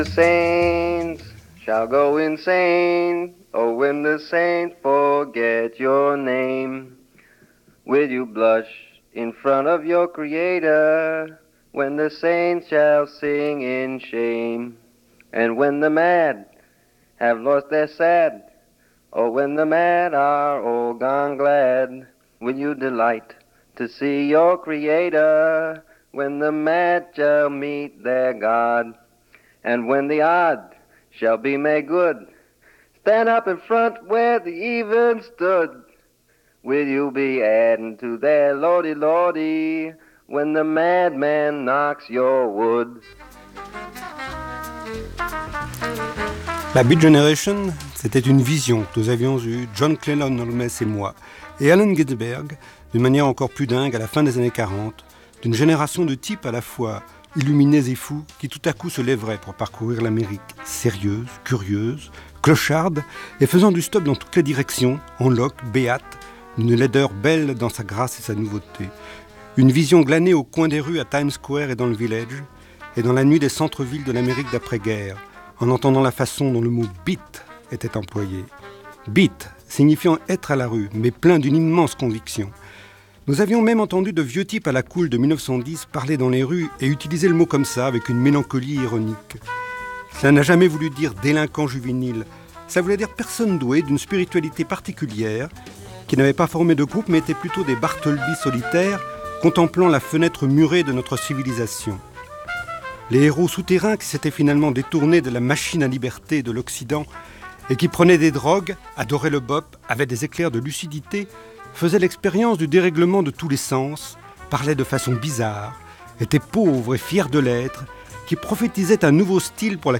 The saints shall go insane, oh, when the saints forget your name. Will you blush in front of your Creator when the saints shall sing in shame? And when the mad have lost their sad, or when the mad are all gone glad, will you delight to see your Creator when the mad shall meet their God? And when the odd shall be made good, stand up in front where the even stood. Will you be adding to their lordy lordy when the madman knocks your wood? La Beat Generation, c'était une vision que nous avions eue, John Cleland Holmes et moi, et Allen Ginsberg, d'une manière encore plus dingue à la fin des années 40, d'une génération de types à la fois illuminés et fous qui tout à coup se lèveraient pour parcourir l'Amérique, sérieuse, curieuse, clocharde, et faisant du stop dans toutes les directions, en loque, béate, d'une laideur belle dans sa grâce et sa nouveauté. Une vision glanée au coin des rues à Times Square et dans le Village, et dans la nuit des centres-villes de l'Amérique d'après-guerre, en entendant la façon dont le mot « beat » était employé. Beat, signifiant être à la rue, mais plein d'une immense conviction. Nous avions même entendu de vieux types à la cool de 1910 parler dans les rues et utiliser le mot comme ça, avec une mélancolie ironique. Cela n'a jamais voulu dire délinquant juvénile, ça voulait dire personne douée d'une spiritualité particulière, qui n'avait pas formé de groupe mais étaient plutôt des Bartleby solitaires, contemplant la fenêtre murée de notre civilisation. Les héros souterrains qui s'étaient finalement détournés de la machine à liberté de l'Occident et qui prenaient des drogues, adoraient le bop, avaient des éclairs de lucidité, faisaient l'expérience du dérèglement de tous les sens, parlaient de façon bizarre, étaient pauvres et fiers de l'être, qui prophétisaient un nouveau style pour la